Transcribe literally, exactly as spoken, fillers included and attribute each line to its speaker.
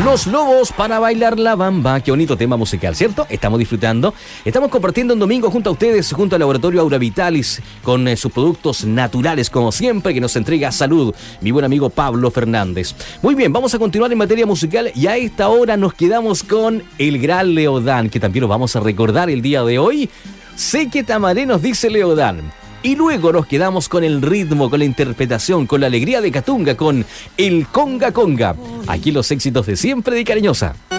Speaker 1: Los Lobos para bailar la bamba. Qué bonito tema musical, ¿cierto? Estamos disfrutando. Estamos compartiendo un domingo junto a ustedes, junto al Laboratorio Aura Vitalis, con eh, sus productos naturales, como siempre, que nos entrega salud, mi buen amigo Pablo Fernández. Muy bien, vamos a continuar en materia musical y a esta hora nos quedamos con el gran Leodán, que también lo vamos a recordar el día de hoy. Sé que te amaré, nos dice Leodán. Y luego nos quedamos con el ritmo, con la interpretación, con la alegría de Catunga, con el Conga Conga. Aquí los éxitos de siempre de Cariñosa.